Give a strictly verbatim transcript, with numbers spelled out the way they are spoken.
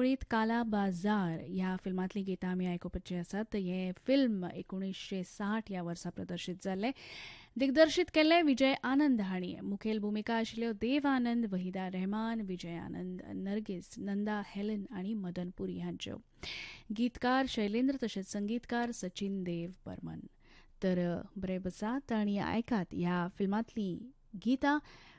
चळवळीत काला बाजार ह्या फिल्मांतली गितां आमी आयकुपाची आसात. हें फिल्म एकुणीशे साठ ह्या वर्सा प्रदर्शीत जाल्लें. दिग्दर्शीत केल्लें विजय आनंद हांणी. मुखेल भुमिका आशिल्ल्यो देव आनंद, वहिदा रहमान, विजय आनंद, नर्गिस, नंदा हेलन आनी मदन पुरी हांच्यो. गीतकार शैलेंद्र तशेंच संगीतकार सचिन देव बर्मन. तर बरे बसात आनी आयकात ह्या फिल्मांतलीं गितां